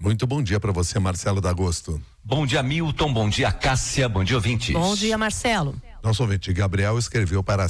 Muito bom dia para você, Marcelo D'Agosto. Bom dia, Milton. Bom dia, Cássia. Bom dia, ouvintes. Bom dia, Marcelo. Nosso ouvinte Gabriel escreveu para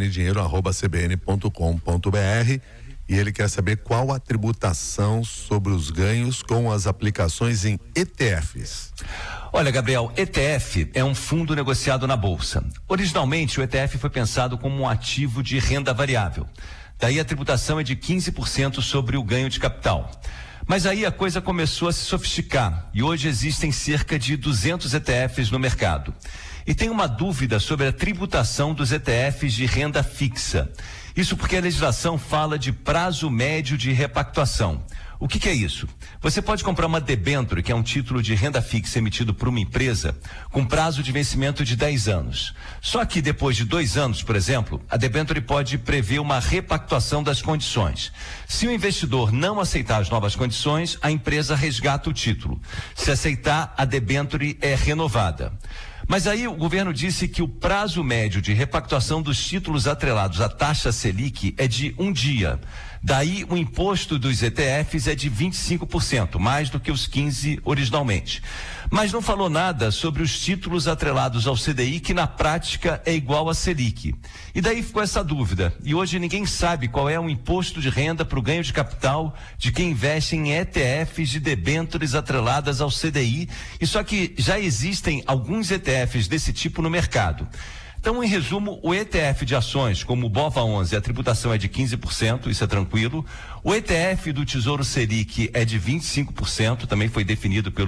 cbndinheiro@cbn.com.br e ele quer saber qual a tributação sobre os ganhos com as aplicações em ETFs. Olha, Gabriel, ETF é um fundo negociado na Bolsa. Originalmente, o ETF foi pensado como um ativo de renda variável. Daí a tributação é de 15% sobre o ganho de capital. Mas aí a coisa começou a se sofisticar e hoje existem cerca de 200 ETFs no mercado. E tem uma dúvida sobre a tributação dos ETFs de renda fixa. Isso porque a legislação fala de prazo médio de repactuação. O que é isso? Você pode comprar uma debênture, que é um título de renda fixa emitido por uma empresa, com prazo de vencimento de 10 anos. Só que depois de 2 anos, por exemplo, a debênture pode prever uma repactuação das condições. Se o investidor não aceitar as novas condições, a empresa resgata o título. Se aceitar, a debênture é renovada. Mas aí o governo disse que o prazo médio de repactuação dos títulos atrelados à taxa Selic é de 1 dia. Daí o imposto dos ETFs é de 25%, mais do que os 15% originalmente. Mas não falou nada sobre os títulos atrelados ao CDI, que na prática é igual a Selic. E daí ficou essa dúvida. E hoje ninguém sabe qual é o imposto de renda para o ganho de capital de quem investe em ETFs de debêntures atreladas ao CDI. E só que já existem alguns ETFs desse tipo no mercado. Então, em resumo, o ETF de ações, como o BOVA11, a tributação é de 15%, isso é tranquilo. O ETF do Tesouro Selic é de 25%, também foi definido pela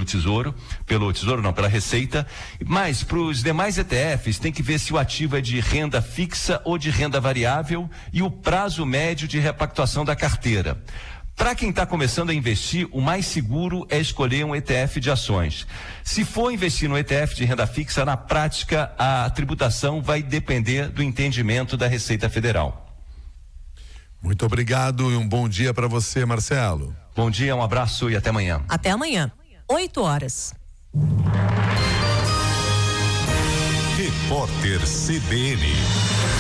Receita. Mas, para os demais ETFs, tem que ver se o ativo é de renda fixa ou de renda variável e o prazo médio de repactuação da carteira. Para quem está começando a investir, o mais seguro é escolher um ETF de ações. Se for investir no ETF de renda fixa, na prática, a tributação vai depender do entendimento da Receita Federal. Muito obrigado e um bom dia para você, Marcelo. Bom dia, um abraço e até amanhã. Até amanhã, 8 horas. Repórter CBN.